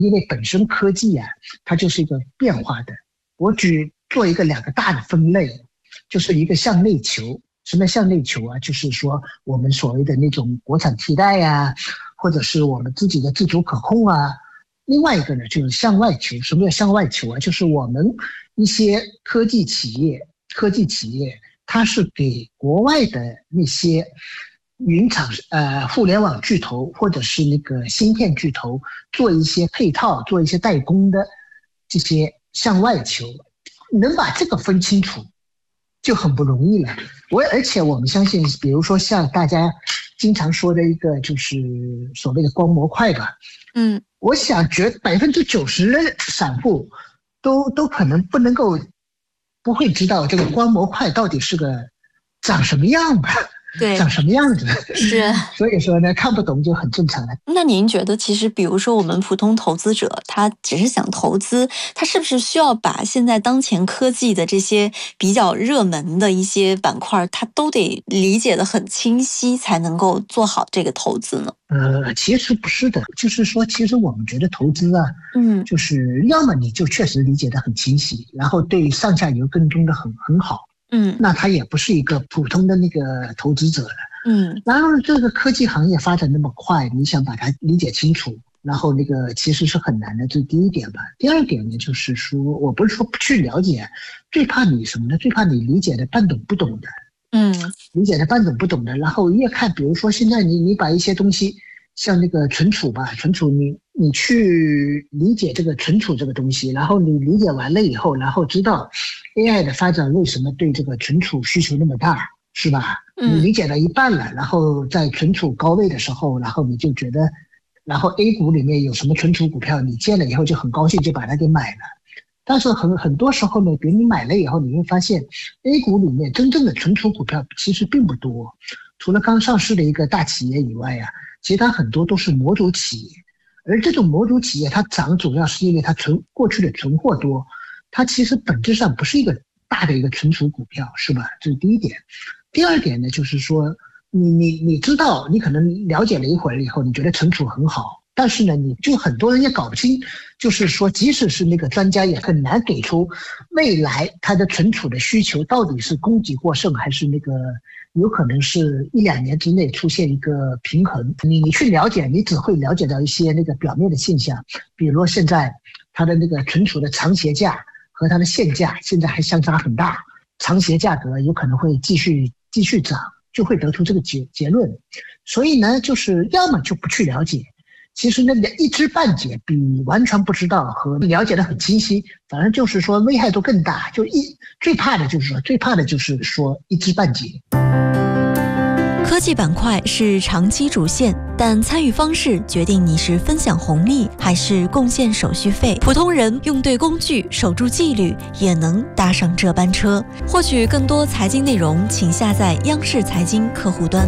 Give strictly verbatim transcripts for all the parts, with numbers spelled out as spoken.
因为本身科技啊，它就是一个变化的。我举做一个两个大的分类，就是一个向内求。什么向内求啊？就是说我们所谓的那种国产替代啊，或者是我们自己的自主可控啊。另外一个呢，就是向外求。什么叫向外求啊？就是我们一些科技企业，科技企业它是给国外的那些云厂、呃互联网巨头或者是那个芯片巨头做一些配套、做一些代工的这些向外求，能把这个分清楚就很不容易了。我而且我们相信，比如说像大家经常说的一个就是所谓的光模块吧， 嗯， 我想觉百分之九十的散户都都可能不能够不会知道这个光模块到底是个长什么样吧。 对， 长什么样子是， 所以说呢，看不懂就很正常了。 那您觉得，其实比如说我们普通投资者，他只是想投资，他是不是需要把现在当前科技的这些比较热门的一些板块，他都得理解得很清晰，才能够做好这个投资呢？ 呃，其实不是的，就是说，其实我们觉得投资啊， 嗯， 就是要么你就确实理解得很清晰，然后对上下游跟踪得很很好。 嗯， 那他也不是一个普通的那个投资者了。 嗯， 然后这个科技行业发展那么快，你想把它理解清楚，然后那个其实是很难的，这是第一点吧。第二点呢，就是说，我不是说不去了解，最怕你什么呢？最怕你理解的半懂不懂的。 嗯， 理解的半懂不懂的，然后越看，比如说现在你你把一些东西，像那个存储吧，存储你你去理解这个存储这个东西，然后你理解完了以后，然后知道 A I 的发展为什么对这个存储需求那么大，是吧？你理解了一半了，然后在存储高位的时候，然后你就觉得，然后 A 股里面有什么存储股票，你见了以后就很高兴，就把它给买了。但是很很多时候呢，比如你买了以后，你会发现 A 股里面真正的存储股票其实并不多，除了刚上市的一个大企业以外啊，其他很多都是模组企业。而这种模组企业它涨主要是因为它存过去的存货多，它其实本质上不是一个大的一个存储股票，是吧？这是第一点。第二点呢，就是说你你你知道，你可能了解了一会儿以后，你觉得存储很好，但是呢，你就很多人也搞不清，就是说，即使是那个专家也很难给出未来它的存储的需求到底是供给过剩，还是那个有可能是一两年之内出现一个平衡。你你去了解，你只会了解到一些那个表面的现象，比如说现在它的那个存储的长协价和它的现价现在还相差很大，长协价格有可能会继续继续涨，就会得出这个结结论。所以呢，就是要么就不去了解，其实那一知半解比完全不知道和了解的很清晰，反正就是说危害都更大。就一最怕的就是说，最怕的就是说一知半解。 科技板块是长期主线，但参与方式决定你是分享红利还是贡献手续费。普通人用对工具，守住纪律，也能搭上这班车。获取更多财经内容，请下载央视财经客户端。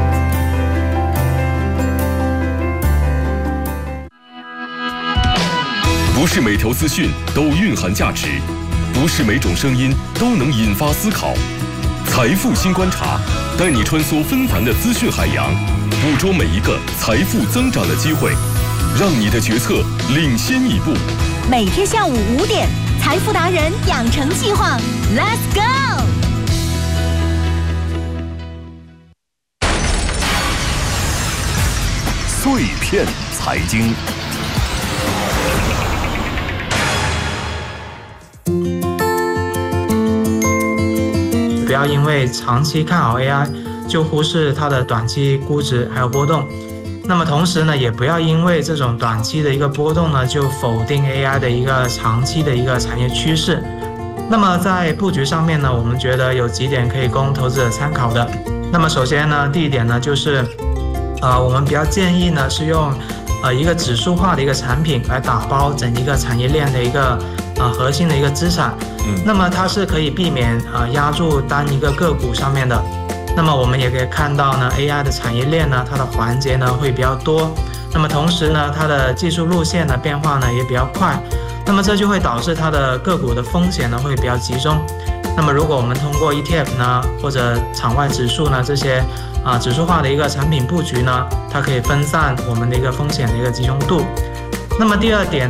不是每条资讯都蕴含价值，不是每种声音都能引发思考。财富新观察，带你穿梭纷繁的资讯海洋，捕捉每一个财富增长的机会，让你的决策领先一步。 每天下午五点，财富达人养成计划 ，Let's go！ 碎片财经。 不要因为长期看好 A I 就忽视它的短期估值还有波动，那么同时呢，也不要因为这种短期的一个波动呢，就否定 A I 的一个长期的一个产业趋势。那么在布局上面呢，我们觉得有几点可以供投资者参考的。那么首先呢，第一点呢，就是呃，我们比较建议呢是用呃一个指数化的一个产品来打包整一个产业链的一个呃核心的一个资产。嗯，那么它是可以避免呃压住单一个个股上面的。那么我们也可以看到呢 ，A I 的产业链呢，它的环节呢会比较多。那么同时呢，它的技术路线的变化呢也比较快。那么这就会导致它的个股的风险呢会比较集中。那么如果我们通过 E T F 呢或者场外指数呢这些啊、呃、指数化的一个产品布局呢，它可以分散我们的一个风险的一个集中度。那么第二点